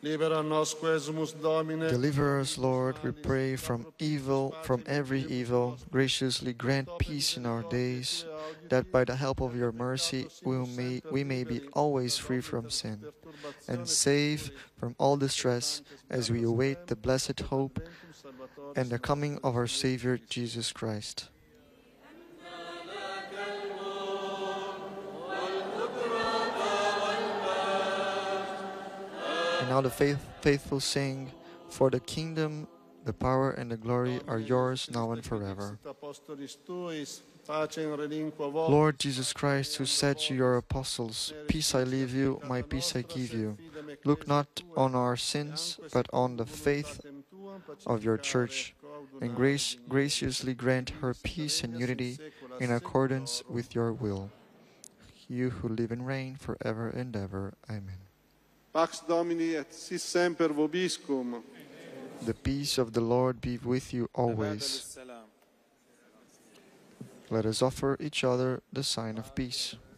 Libera nos quesumus, Domine. Deliver us, Lord, we pray, from evil, from every evil. Graciously grant peace in our days, that by the help of your mercy we may be always free from sin, and safe from all distress, as we await the blessed hope and the coming of our Savior Jesus Christ. And now the faithful sing, for the kingdom, the power, and the glory are yours now and forever. Lord Jesus Christ, who said to your apostles, "Peace I leave you, my peace I give you," look not on our sins, but on the faith of your Church, and graciously grant her peace and unity in accordance with your will. You who live and reign forever and ever. Amen. Pax Domini et si semper vobiscum. The peace of the Lord be with you always. Let us offer each other the sign of peace.